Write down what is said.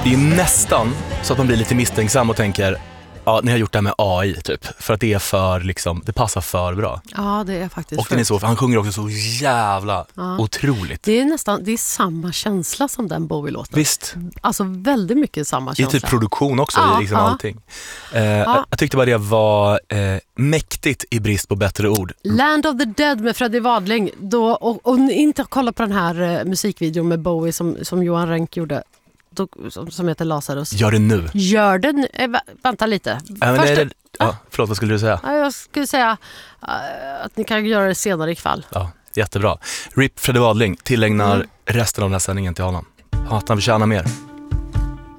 Det är nästan så att man blir lite misstänksam och tänker, ja, ni har gjort det här med AI typ. För att det är för, liksom, det passar för bra. Ja, det är faktiskt. Och den är så, för han sjunger också så jävla otroligt. Det är samma känsla som den Bowie-låten. Visst. Alltså väldigt mycket samma känsla. I typ produktion också, i liksom allting. Jag tyckte bara det var mäktigt i brist på bättre ord. Land of the Dead med Freddie Wadling. Och inte kolla på den här musikvideon med Bowie som Johan Renck gjorde. Som heter Lazarus. Gör det nu. Gör det nu. Vänta lite. Förlåt, vad skulle du säga? Jag skulle säga att ni kan göra det senare ikväll. Ja, jättebra. Rip Freddie Wadling tillägnar resten av den här sändningen till honom. Att han förtjänar mer.